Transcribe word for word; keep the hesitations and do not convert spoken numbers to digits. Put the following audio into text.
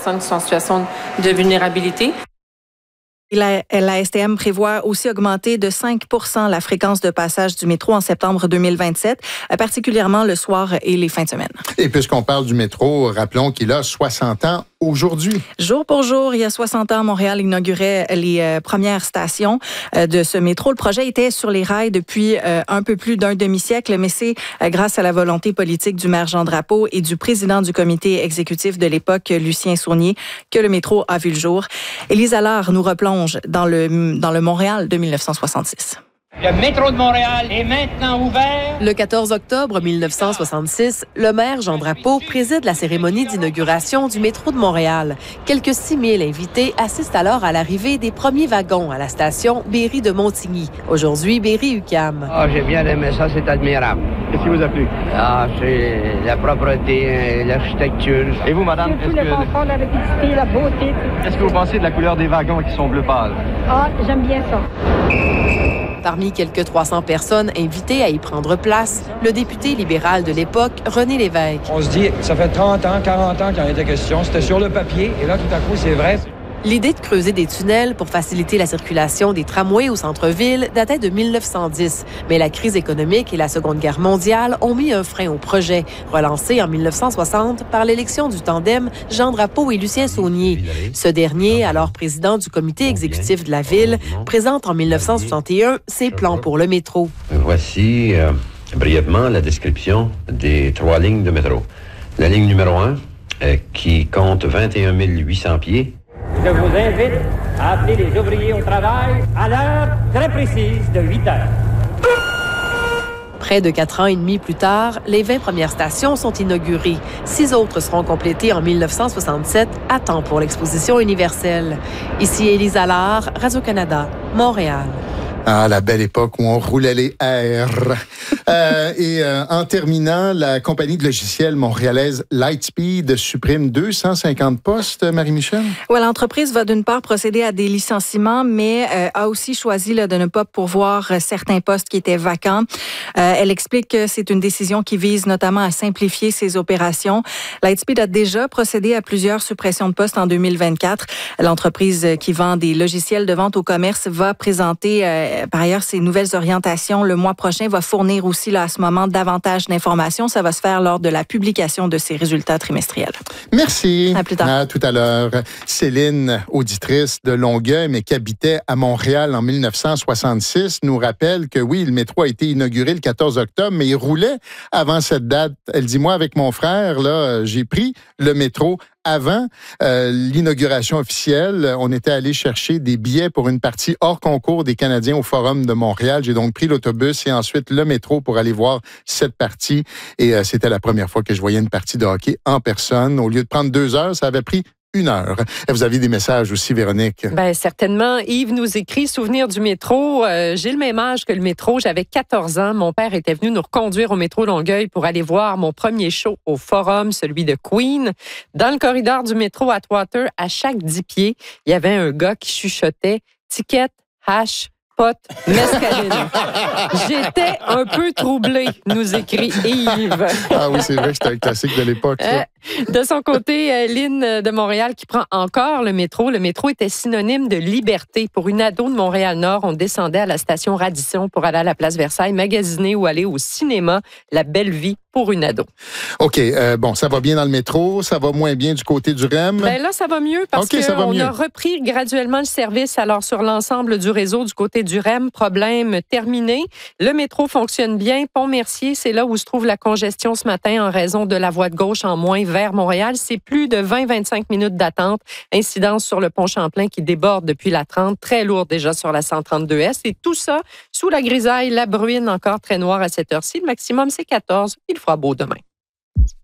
personnes qui sont en situation de vulnérabilité. La, la S T M prévoit aussi augmenter de cinq pour cent la fréquence de passage du métro en septembre deux mille vingt-sept, particulièrement le soir et les fins de semaine. Et puisqu'on parle du métro, rappelons qu'il a soixante ans aujourd'hui. Jour pour jour, il y a soixante ans, Montréal inaugurait les euh, premières stations euh, de ce métro. Le projet était sur les rails depuis euh, un peu plus d'un demi-siècle, mais c'est euh, grâce à la volonté politique du maire Jean Drapeau et du président du comité exécutif de l'époque, Lucien Saunier, que le métro a vu le jour. Élise Allard nous replonge dans le, dans le Montréal de dix-neuf cent soixante-six. Le métro de Montréal est maintenant ouvert. Le quatorze octobre dix-neuf cent soixante-six, le maire Jean Drapeau préside la cérémonie d'inauguration du métro de Montréal. Quelques six mille invités assistent alors à l'arrivée des premiers wagons à la station Berry de Montigny. Aujourd'hui, Berry-U Q A M. Ah, j'ai bien aimé ça, c'est admirable. Qu'est-ce qui vous a plu? Ah, c'est la propreté, l'architecture. Et vous, madame, est-ce que... le confort, la rapidité, la beauté. Qu'est-ce que vous pensez de la couleur des wagons qui sont bleu pâle? Ah, j'aime bien ça. Parmi quelques trois cents personnes invitées à y prendre place, le député libéral de l'époque, René Lévesque. On se dit, ça fait trente ans, quarante ans qu'il en était question. C'était sur le papier, et là, tout à coup, c'est vrai. L'idée de creuser des tunnels pour faciliter la circulation des tramways au centre-ville datait de mille neuf cent dix. Mais la crise économique et la Seconde Guerre mondiale ont mis un frein au projet, relancé en mille neuf cent soixante par l'élection du tandem Jean Drapeau et Lucien Saunier. Ce dernier, alors président du comité exécutif de la ville, présente en mille neuf cent soixante et un ses plans pour le métro. Voici euh, brièvement la description des trois lignes de métro. La ligne numéro un, euh, qui compte vingt et un mille huit cents pieds. Je vous invite à appeler les ouvriers au travail à l'heure très précise de huit heures. Près de quatre ans et demi plus tard, les vingt premières stations sont inaugurées. Six autres seront complétées en mille neuf cent soixante-sept, à temps pour l'exposition universelle. Ici Élise Allard, Radio-Canada, Montréal. Ah, la belle époque où on roulait les R. euh, et euh, en terminant, la compagnie de logiciels montréalaise Lightspeed supprime deux cent cinquante postes, Marie-Michel? Ouais, l'entreprise va d'une part procéder à des licenciements, mais euh, a aussi choisi là, de ne pas pourvoir certains postes qui étaient vacants. Euh, elle explique que c'est une décision qui vise notamment à simplifier ses opérations. Lightspeed a déjà procédé à plusieurs suppressions de postes en deux mille vingt-quatre. L'entreprise qui vend des logiciels de vente au commerce va présenter euh, par ailleurs ses nouvelles orientations le mois prochain, va fournir aussi là, à ce moment davantage d'informations. Ça va se faire lors de la publication de ses résultats trimestriels. Merci. À plus tard. À tout à l'heure. Céline, auditrice de Longueuil, mais qui habitait à Montréal en mille neuf cent soixante-six, nous rappelle que oui, le métro a été inauguré le quatorze octobre, mais il roulait avant cette date. Elle dit, moi, avec mon frère, là, j'ai pris le métro avant euh, l'inauguration officielle. On était allé chercher des billets pour une partie hors concours des Canadiens au Forum de Montréal. J'ai donc pris l'autobus et ensuite le métro pour aller voir cette partie. Et euh, c'était la première fois que je voyais une partie de hockey en personne. Au lieu de prendre deux heures, ça avait pris une heure. Et vous aviez des messages aussi, Véronique? Bien, certainement. Yves nous écrit, souvenir du métro. Euh, j'ai le même âge que le métro. J'avais quatorze ans. Mon père était venu nous reconduire au métro Longueuil pour aller voir mon premier show au Forum, celui de Queen. Dans le corridor du métro Atwater, à chaque dix pieds, il y avait un gars qui chuchotait « Ticket, hash, pot, mescaline ». J'étais un peu troublée, nous écrit Yves. Ah oui, c'est vrai que c'était un classique de l'époque, ça. Euh, de son côté, Lynn de Montréal qui prend encore le métro. Le métro était synonyme de liberté. Pour une ado de Montréal-Nord, on descendait à la station Radisson pour aller à la place Versailles, magasiner ou aller au cinéma. La belle vie pour une ado. OK. Euh, bon, ça va bien dans le métro. Ça va moins bien du côté du R E M. Ben là, ça va mieux parce okay, qu'on a repris graduellement le service. Alors, sur l'ensemble du réseau du côté du R E M, problème terminé. Le métro fonctionne bien. Pont-Mercier, c'est là où se trouve la congestion ce matin en raison de la voie de gauche en moins vers Montréal. C'est plus de vingt à vingt-cinq minutes d'attente. Incidence sur le pont Champlain qui déborde depuis la trente. Très lourd déjà sur la cent trente-deux S. Et tout ça sous la grisaille, la bruine encore très noire à cette heure-ci. Le maximum, c'est quatorze. Il fera beau demain.